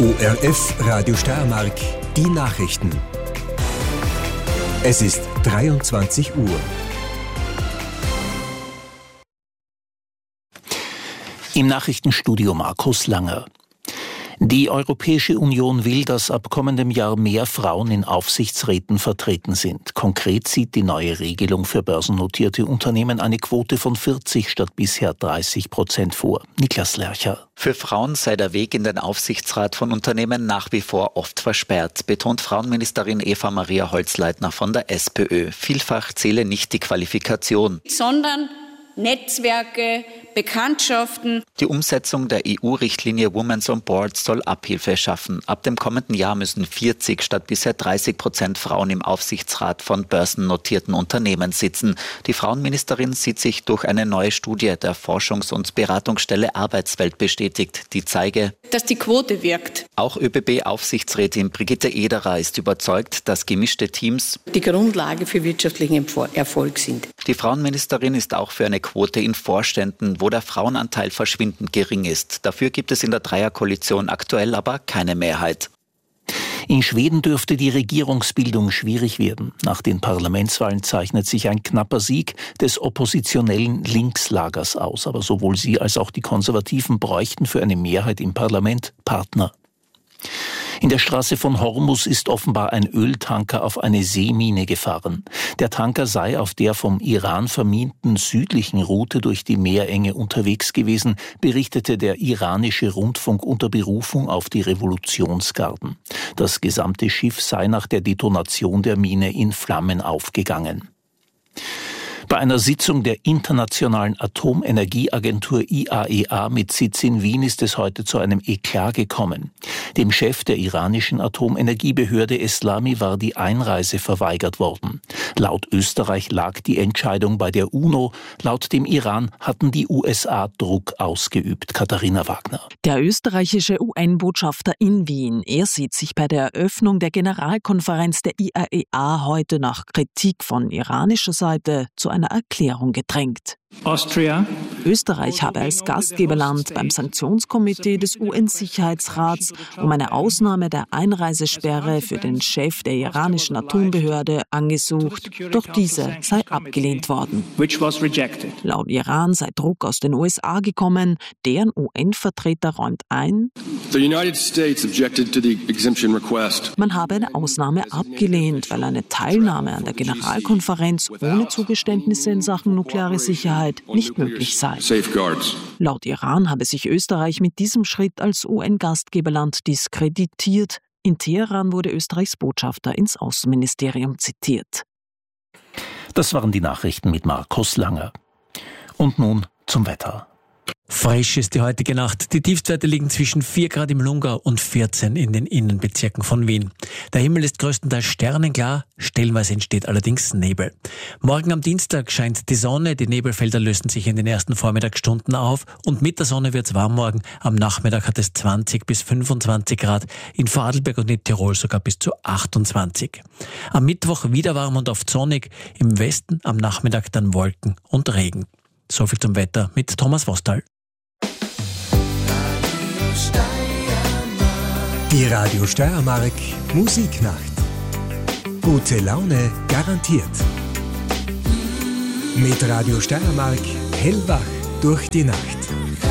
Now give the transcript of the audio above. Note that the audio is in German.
ORF Radio Steiermark, die Nachrichten. Es ist 23 Uhr. Im Nachrichtenstudio Markus Langer. Die Europäische Union will, dass ab kommendem Jahr mehr Frauen in Aufsichtsräten vertreten sind. Konkret sieht die neue Regelung für börsennotierte Unternehmen eine Quote von 40 statt bisher 30% vor. Niklas Lercher. Für Frauen sei der Weg in den Aufsichtsrat von Unternehmen nach wie vor oft versperrt, betont Frauenministerin Eva Maria Holzleitner von der SPÖ. Vielfach zähle nicht die Qualifikation, sondern Netzwerke, Bekanntschaften. Die Umsetzung der EU-Richtlinie Women on Board soll Abhilfe schaffen. Ab dem kommenden Jahr müssen 40 statt bisher 30% Frauen im Aufsichtsrat von börsennotierten Unternehmen sitzen. Die Frauenministerin sieht sich durch eine neue Studie der Forschungs- und Beratungsstelle Arbeitswelt bestätigt, die zeige, dass die Quote wirkt. Auch ÖBB-Aufsichtsrätin Brigitte Ederer ist überzeugt, dass gemischte Teams die Grundlage für wirtschaftlichen Erfolg sind. Die Frauenministerin ist auch für eine Quote in Vorständen, wo der Frauenanteil verschwindend gering ist. Dafür gibt es in der Dreierkoalition aktuell aber keine Mehrheit. In Schweden dürfte die Regierungsbildung schwierig werden. Nach den Parlamentswahlen zeichnet sich ein knapper Sieg des oppositionellen Linkslagers aus. Aber sowohl sie als auch die Konservativen bräuchten für eine Mehrheit im Parlament Partner. In der Straße von Hormuz ist offenbar ein Öltanker auf eine Seemine gefahren. Der Tanker sei auf der vom Iran verminten südlichen Route durch die Meerenge unterwegs gewesen, berichtete der iranische Rundfunk unter Berufung auf die Revolutionsgarden. Das gesamte Schiff sei nach der Detonation der Mine in Flammen aufgegangen. Bei einer Sitzung der Internationalen Atomenergieagentur IAEA mit Sitz in Wien ist es heute zu einem Eklat gekommen. Dem Chef der iranischen Atomenergiebehörde Eslami war die Einreise verweigert worden. Laut Österreich lag die Entscheidung bei der UNO. Laut dem Iran hatten die USA Druck ausgeübt. Katharina Wagner. Der österreichische UN-Botschafter in Wien, er sieht sich bei der Eröffnung der Generalkonferenz der IAEA heute nach Kritik von iranischer Seite zu einer Erklärung gedrängt. Österreich habe als Gastgeberland beim Sanktionskomitee des UN-Sicherheitsrats um eine Ausnahme der Einreisesperre für den Chef der iranischen Atombehörde angesucht, doch diese sei abgelehnt worden. Laut Iran sei Druck aus den USA gekommen, deren UN-Vertreter räumt ein, man habe eine Ausnahme abgelehnt, weil eine Teilnahme an der Generalkonferenz ohne Zugeständnisse in Sachen nukleare Sicherheit nicht möglich sei. Laut Iran habe sich Österreich mit diesem Schritt als UN-Gastgeberland diskreditiert. In Teheran wurde Österreichs Botschafter ins Außenministerium zitiert. Das waren die Nachrichten mit Markus Langer. Und nun zum Wetter. Frisch ist die heutige Nacht. Die Tiefstwerte liegen zwischen 4 Grad im Lungau und 14 in den Innenbezirken von Wien. Der Himmel ist größtenteils sternenklar, stellenweise entsteht allerdings Nebel. Morgen am Dienstag scheint die Sonne, die Nebelfelder lösen sich in den ersten Vormittagsstunden auf und mit der Sonne wird's warm morgen. Am Nachmittag hat es 20 bis 25 Grad, in Vorarlberg und in Tirol sogar bis zu 28. Am Mittwoch wieder warm und oft sonnig, im Westen am Nachmittag dann Wolken und Regen. Soviel zum Wetter mit Thomas Wostal. Die Radio Steiermark Musiknacht. Gute Laune garantiert. Mit Radio Steiermark hellwach durch die Nacht.